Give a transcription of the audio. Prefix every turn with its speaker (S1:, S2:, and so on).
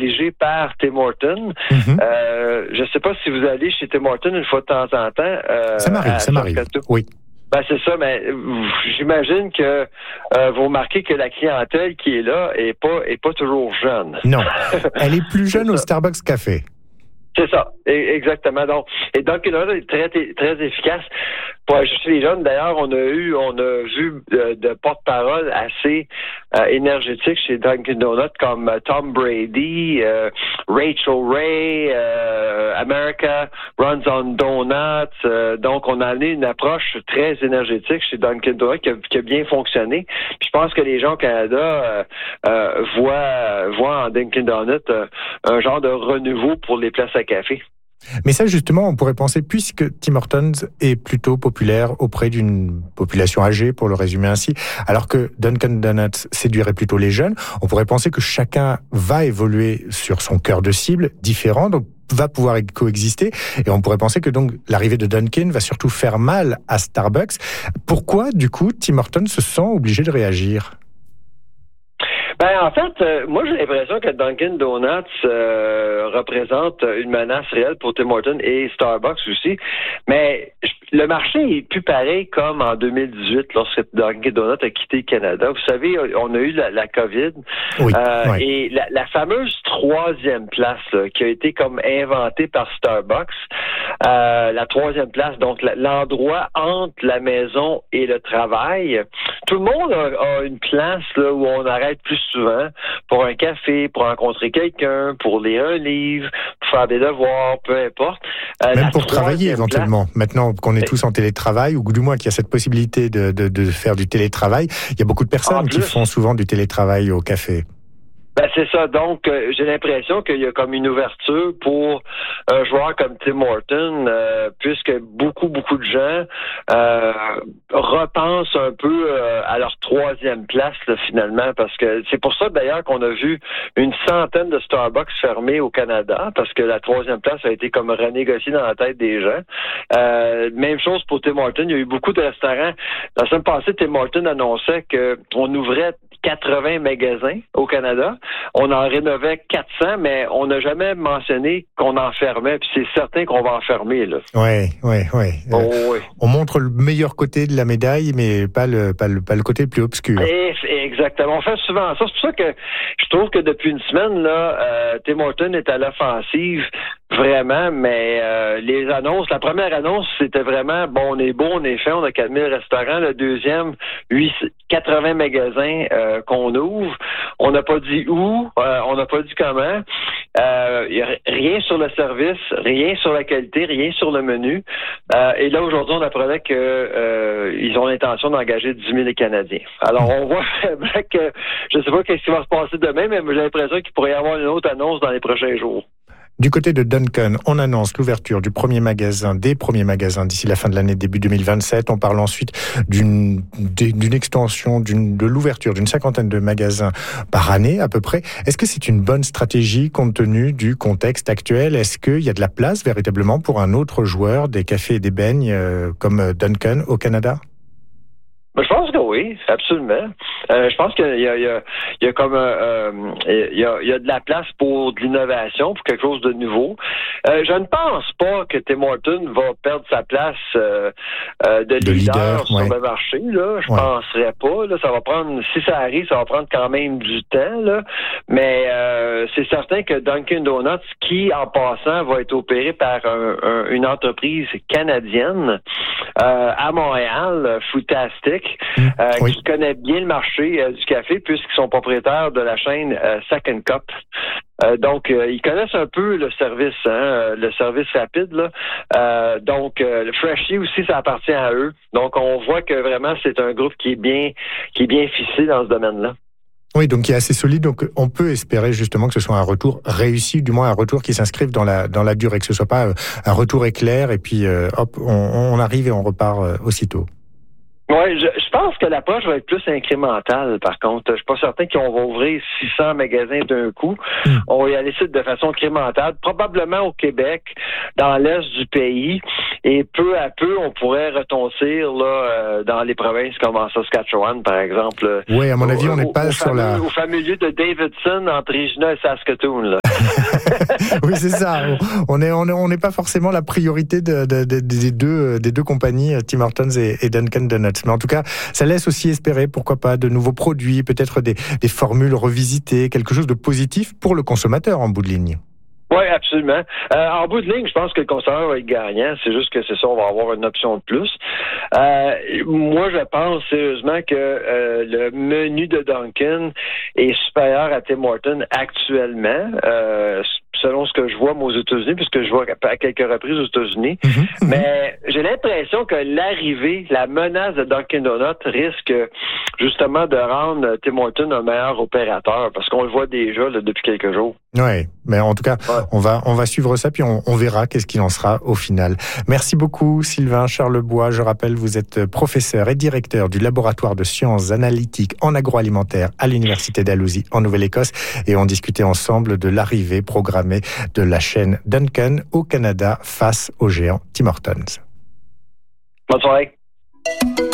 S1: négligé par Tim Hortons. Je ne sais pas si vous allez chez Tim Hortons une fois de temps en temps.
S2: Ça m'arrive. Oui.
S1: Ben c'est ça, mais j'imagine que vous remarquez que la clientèle qui est là est pas toujours jeune.
S2: Non, elle est plus jeune au Starbucks Café.
S1: C'est ça, exactement. Donc, et Dunkin' Donuts est très, très efficace pour ajuster les jeunes. D'ailleurs, on a vu de porte-parole assez énergétiques chez Dunkin' Donuts comme Tom Brady, Rachel Ray, America Runs on Donuts. Donc, on a amené une approche très énergétique chez Dunkin' Donuts qui a bien fonctionné. Puis je pense que les gens au Canada voient en Dunkin' Donuts un genre de renouveau pour les places à café.
S2: Mais ça, justement, on pourrait penser, puisque Tim Hortons est plutôt populaire auprès d'une population âgée, pour le résumer ainsi, alors que Dunkin' Donuts séduirait plutôt les jeunes, on pourrait penser que chacun va évoluer sur son cœur de cible différent, donc va pouvoir coexister, et on pourrait penser que donc l'arrivée de Dunkin' va surtout faire mal à Starbucks. Pourquoi, du coup, Tim Hortons se sent obligé de réagir ?
S1: Ben, en fait, moi, j'ai l'impression que Dunkin' Donuts représente une menace réelle pour Tim Hortons et Starbucks aussi. Mais le marché est plus pareil comme en 2018, lorsque Dunkin' Donuts a quitté le Canada. Vous savez, on a eu la COVID.
S2: Oui,
S1: et la fameuse troisième place là, qui a été comme inventée par Starbucks, la troisième place, donc l'endroit entre la maison et le travail. Tout le monde a une place là où on arrête plus souvent pour un café, pour rencontrer quelqu'un, pour lire un livre, pour faire des devoirs, peu importe.
S2: Même pour travailler éventuellement. Maintenant qu'on est tous en télétravail, ou du moins qu'il y a cette possibilité de faire du télétravail, il y a beaucoup de personnes qui font souvent du télétravail au café.
S1: Ben c'est ça. Donc, j'ai l'impression qu'il y a comme une ouverture pour un joueur comme Tim Hortons, puisque beaucoup de gens repensent un peu à leur troisième place là, finalement, parce que c'est pour ça d'ailleurs qu'on a vu une centaine de Starbucks fermés au Canada, parce que la troisième place a été comme renégociée dans la tête des gens. Même chose pour Tim Hortons. Il y a eu beaucoup de restaurants. La semaine passée, Tim Hortons annonçait qu'on ouvrait 80 magasins au Canada. On en rénovait 400, mais on n'a jamais mentionné qu'on en fermait. Puis c'est certain qu'on va en fermer, là.
S2: Oui.
S1: Oui.
S2: On montre le meilleur côté de la médaille, mais pas le côté le plus obscur.
S1: Exactement. On fait souvent ça. C'est pour ça que je trouve que depuis une semaine, là, Tim Hortons est à l'offensive, vraiment, mais les annonces, la première annonce, c'était vraiment, bon, on est beau, on est fait, on a 4000 restaurants. Le deuxième, 80 magasins qu'on ouvre. On n'a pas dit où, on n'a pas dit comment. Il y a rien sur le service, rien sur la qualité, rien sur le menu. Et là, aujourd'hui, on apprenait que ils ont l'intention d'engager 10 000 Canadiens. Alors, on voit vraiment que, je ne sais pas qu'est-ce qui va se passer demain, mais j'ai l'impression qu'il pourrait y avoir une autre annonce dans les prochains jours.
S2: Du côté de Dunkin', on annonce l'ouverture des premiers magasins d'ici la fin de l'année, début 2027. On parle ensuite d'une extension, de l'ouverture d'une cinquantaine de magasins par année à peu près. Est-ce que c'est une bonne stratégie compte tenu du contexte actuel? Est-ce qu'il y a de la place véritablement pour un autre joueur des cafés et des beignes comme Dunkin' au Canada?
S1: Ben, je pense que oui, absolument. Je pense qu'il y a comme il y a de la place pour de l'innovation, pour quelque chose de nouveau. Je ne pense pas que Tim Hortons va perdre sa place de leader sur le marché. Là, je penserais pas. Là, ça va prendre, si ça arrive, ça va prendre quand même du temps. Là, mais c'est certain que Dunkin' Donuts, qui en passant va être opéré par une entreprise canadienne à Montréal, Foodtastic. Qui connaît bien le marché du café puisqu'ils sont propriétaires de la chaîne Second Cup. Donc, ils connaissent un peu le service, le service rapide. Là. Donc, le Freshly aussi, ça appartient à eux. Donc, on voit que vraiment, c'est un groupe qui est bien ficelé dans ce domaine-là.
S2: Oui, donc qui est assez solide. Donc, on peut espérer justement que ce soit un retour réussi, du moins un retour qui s'inscrive dans la durée, que ce soit pas un retour éclair et puis hop, on arrive et on repart aussitôt.
S1: Oui, je pense que l'approche va être plus incrémentale, par contre. Je suis pas certain qu'on va ouvrir 600 magasins d'un coup. On va y aller de façon incrémentale, probablement au Québec, dans l'est du pays, et peu à peu, on pourrait retoncer là dans les provinces comme en Saskatchewan, par exemple.
S2: Oui, à mon avis, on n'est pas sur
S1: au fameux lieu de Davidson, entre Regina et Saskatoon. Là.
S2: Oui, c'est ça. On n'est pas forcément la priorité des deux compagnies, Tim Hortons et Dunkin' Donuts. Mais en tout cas, ça laisse aussi espérer, pourquoi pas, de nouveaux produits, peut-être des formules revisitées, quelque chose de positif pour le consommateur en bout de ligne.
S1: Oui, absolument. En bout de ligne, je pense que le consommateur va être gagnant. C'est juste que c'est ça, on va avoir une option de plus. Moi, je pense sérieusement que le menu de Dunkin' est supérieur à Tim Hortons actuellement. Selon ce que je vois, moi, aux États-Unis, puisque je vois à quelques reprises aux États-Unis. Mais j'ai l'impression que la menace de Dunkin' Donuts risque justement de rendre Tim Hortons un meilleur opérateur, parce qu'on le voit déjà là, depuis quelques jours.
S2: Oui, mais en tout cas, on va suivre ça, puis on verra qu'est-ce qu'il en sera au final. Merci beaucoup, Sylvain Charlebois. Je rappelle, vous êtes professeur et directeur du laboratoire de sciences analytiques en agroalimentaire à l'Université Dalhousie en Nouvelle-Écosse, et on discutait ensemble de l'arrivée programmée de la chaîne Dunkin' au Canada face au géant Tim Hortons.
S1: Bonne soirée.